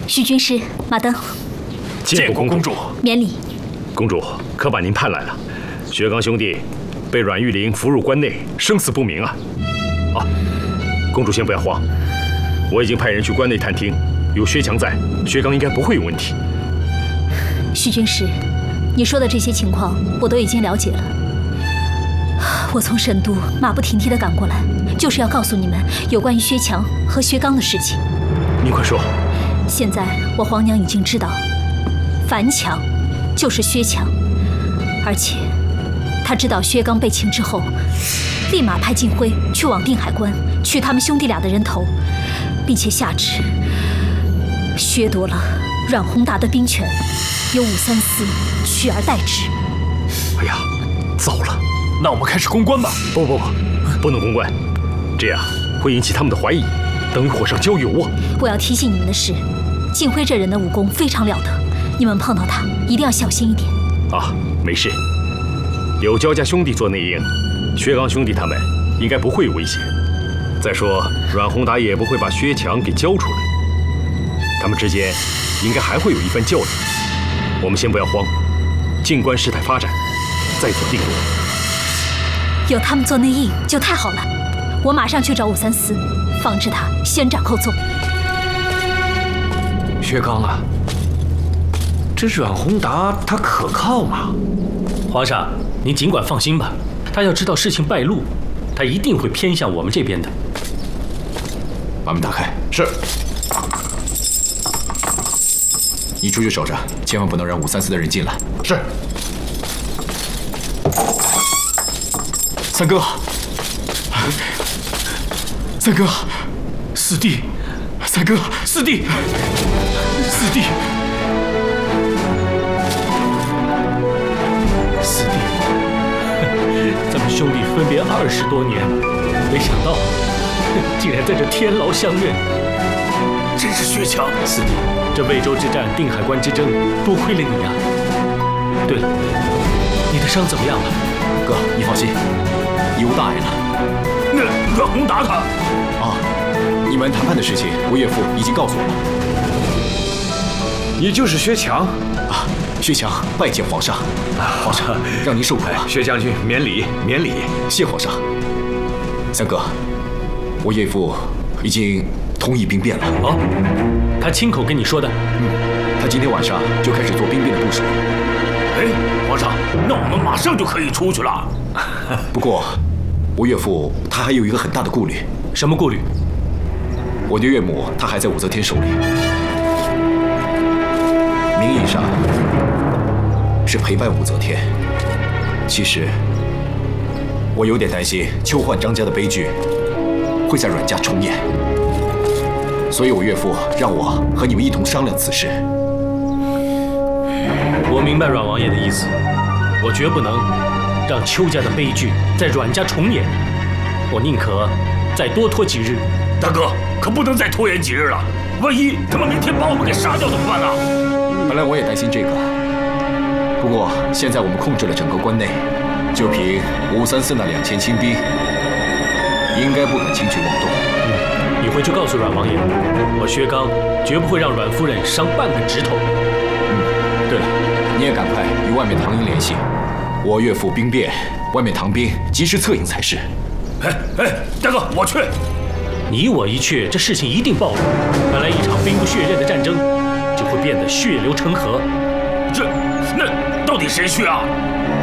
徐军师，马登。 见过公主。 免礼。 公主，可把您盼来了。薛刚兄弟被阮玉玲俘入关内，生死不明啊！啊，公主先不要慌，我已经派人去关内探听，有薛强在，薛刚应该不会有问题。 徐军师，你说的这些情况我都已经了解了。我从神都马不停蹄地赶过来，就是要告诉你们有关于薛强和薛刚的事情。 您快说。 现在我皇娘已经知道，樊强就是薛强，而且她知道薛刚被擒之后，立马派晋辉去往定海关取他们兄弟俩的人头，并且下旨削夺了阮宏达的兵权，由武三思取而代之。 哎呀，糟了！ 那我们开始攻关吧。 不能攻关，这样会引起他们的怀疑，等于火上浇油啊！ 我要提醒你们的是，晋辉这人的武功非常了得，你们碰到他一定要小心一点。 啊，没事，有焦家兄弟做内应，薛刚兄弟他们应该不会有危险。再说阮宏达也不会把薛强给交出来，他们之间应该还会有一番较量。我们先不要慌，静观事态发展，再做定夺。 有他们做内应就太好了，我马上去找武三思，防止他先斩后奏。 薛刚啊，这阮宏达他可靠吗？ 皇上，您尽管放心吧，他要知道事情败露，他一定会偏向我们这边的。 把门打开。是。你出去守着，千万不能让武三思的人进来。 是。 三哥，三哥， 四弟，三哥，四弟，四弟，四弟， 咱们兄弟分别20多年，没想到竟然在这天牢相认， 真是薛强。 四弟，这魏州之战、定海关之争，多亏了你啊！对了，你的伤怎么样了？ 哥，你放心，一无大碍了。 那阮宏达他…… 啊，你们谈判的事情，我岳父已经告诉我了。 你就是薛强啊？薛强拜见皇上。皇上，让您受苦了。 薛将军，免礼，免礼。 谢皇上。三哥，我岳父已经同意兵变了。 哦，他亲口跟你说的？ 他今天晚上就开始做兵变的部署。 哎，皇上，那我们马上就可以出去了。 不过，我岳父他还有一个很大的顾虑。 什么顾虑？ 我的岳母她还在武则天手里，名义上是陪伴武则天，其实我有点担心邱焕张家的悲剧会在阮家重演，所以我岳父让我和你们一同商量此事。 我明白阮王爷的意思，我绝不能让邱家的悲剧在阮家重演，我宁可再多拖几日。 大哥，可不能再拖延几日了，万一他们明天把我们给杀掉怎么办呢？ 本来我也担心这个，不过现在我们控制了整个关内，就凭武三思那2000亲兵，应该不敢轻举妄动。 你回去告诉阮王爷，我薛刚绝不会让阮夫人伤半个指头。 对了，你也赶快与外面唐营联系，我岳父兵变，外面唐兵及时策应才是。 大哥，我去。 你我一去，这事情一定暴露。本来一场兵不血刃的战争，就会变得血流成河。 那到底谁去啊？